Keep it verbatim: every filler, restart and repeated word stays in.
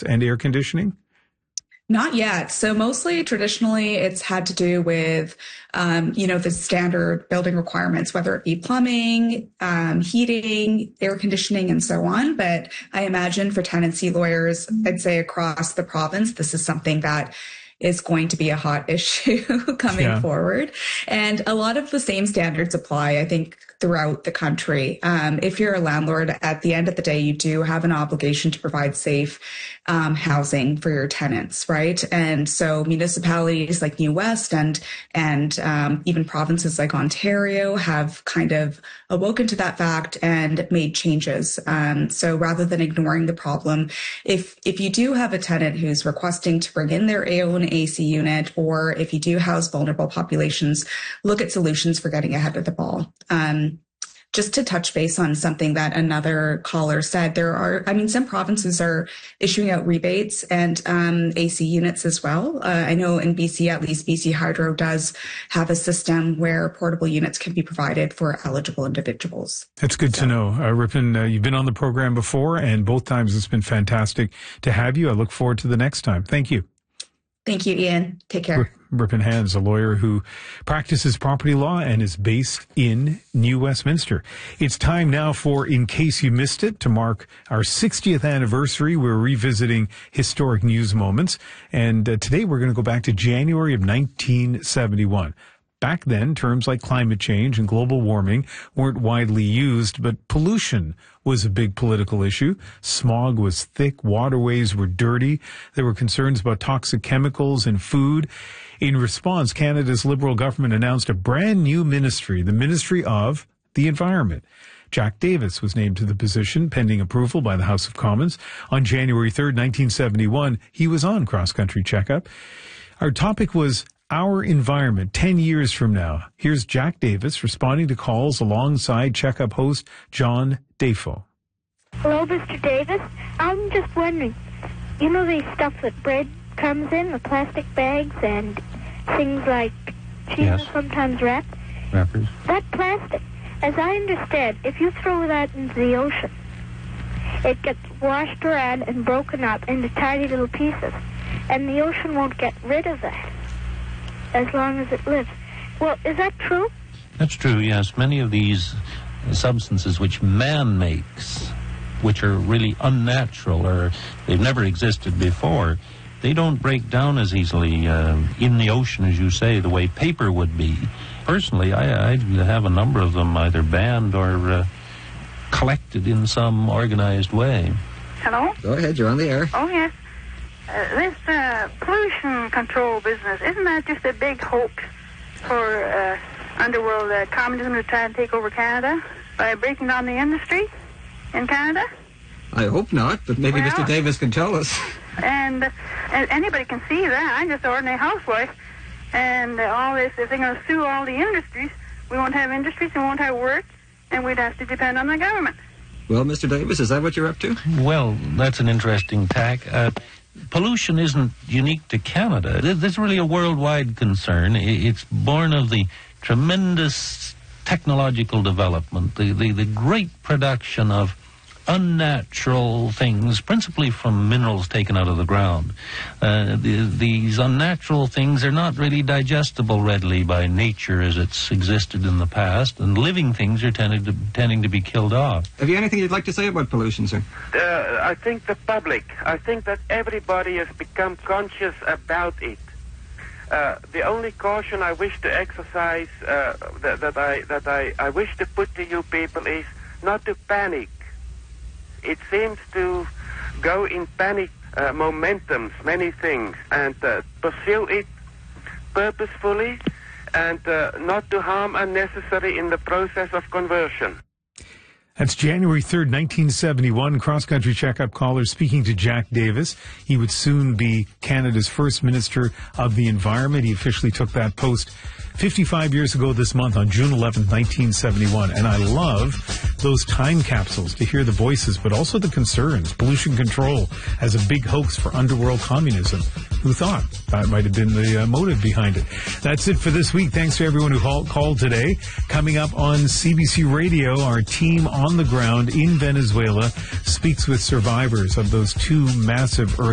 and air conditioning? Not yet. So mostly traditionally it's had to do with, um, you know, the standard building requirements, whether it be plumbing, um, heating, air conditioning, and so on. But I imagine for tenancy lawyers, I'd say across the province, this is something that is going to be a hot issue coming yeah. forward. And a lot of the same standards apply, I think, throughout the country. Um, if you're a landlord, at the end of the day, you do have an obligation to provide safe um, housing for your tenants, right? And so municipalities like New West and and um, even provinces like Ontario have kind of awoken to that fact and made changes. Um, so rather than ignoring the problem, if if you do have a tenant who's requesting to bring in their own A C unit, or if you do house vulnerable populations, look at solutions for getting ahead of the ball. Um, Just to touch base on something that another caller said, there are, I mean, some provinces are issuing out rebates and um, A C units as well. Uh, I know in B C, at least B C Hydro does have a system where portable units can be provided for eligible individuals. That's good so. to know. Uh, Ripon, uh, you've been on the program before, and both times it's been fantastic to have you. I look forward to the next time. Thank you. Thank you, Ian. Take care. Ripon Hands, a lawyer who practices property law and is based in New Westminster. It's time now for In Case You Missed It. To mark our sixtieth anniversary, we're revisiting historic news moments. And uh, today we're going to go back to January of nineteen seventy-one. Back then, terms like climate change and global warming weren't widely used, but pollution was a big political issue. Smog was thick, waterways were dirty. There were concerns about toxic chemicals in food. In response, Canada's Liberal government announced a brand new ministry, the Ministry of the Environment. Jack Davis was named to the position pending approval by the House of Commons. On January third, nineteen seventy-one, he was on Cross Country Checkup. Our topic was our environment ten years from now. Here's Jack Davis responding to calls alongside Checkup host John Defoe. Hello, Mister Davis. I'm just wondering, you know the stuff that bread comes in, the plastic bags and things like cheese yes. sometimes wrapped? Wrappers. That plastic, as I understand, if you throw that into the ocean, it gets washed around and broken up into tiny little pieces, and the ocean won't get rid of that as long as it lives. Well, is that true? That's true, yes. Many of these substances which man makes, which are really unnatural or they've never existed before, they don't break down as easily uh, in the ocean, as you say, the way paper would be. Personally, I, I have a number of them either banned or uh, collected in some organized way. Hello? Go ahead, you're on the air. Oh, yes. Uh, this uh, pollution control business, isn't that just a big hoax for uh, underworld uh, communism to try and take over Canada by breaking down the industry in Canada? I hope not, but maybe well, Mister Davis can tell us. And, uh, and anybody can see that. I'm just an ordinary housewife. And uh, all this, if they're going to sue all the industries, we won't have industries, we won't have work, and we'd have to depend on the government. Well, Mister Davis, is that what you're up to? Well, that's an interesting tack. Uh, pollution isn't unique to Canada. This is really a worldwide concern. It's born of the tremendous technological development, the, the, the great production of unnatural things, principally from minerals taken out of the ground. Uh, the, these unnatural things are not really digestible readily by nature as it's existed in the past, and living things are tending to, tending to be killed off. Have you anything you'd like to say about pollution, sir? Uh, I think the public, I think that everybody has become conscious about it. Uh, the only caution I wish to exercise, uh, that, that, I, that I, I wish to put to you people is not to panic. It seems to go in panic uh, momentums, many things, and uh, pursue it purposefully and uh, not to harm unnecessary in the process of conversion. That's January third, nineteen seventy-one. Cross-country checkup caller speaking to Jack Davis. He would soon be Canada's first Minister of the Environment. He officially took that post fifty-five years ago this month on June eleventh, nineteen seventy-one. And I love those time capsules to hear the voices, but also the concerns. Pollution control as a big hoax for underworld communism. Who thought that might have been the uh, motive behind it? That's it for this week. Thanks to everyone who call, called today. Coming up on C B C Radio, our team on the ground in Venezuela speaks with survivors of those two massive earthquakes.